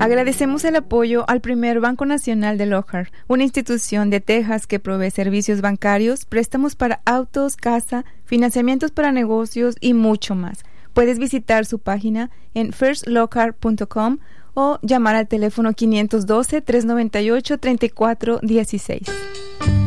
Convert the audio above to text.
Agradecemos el apoyo al primer Banco Nacional de Lockhart, una institución de Texas que provee servicios bancarios, préstamos para autos, casa, financiamientos para negocios y mucho más. Puedes visitar su página en firstlockhart.com o llamar al teléfono 512-398-3416.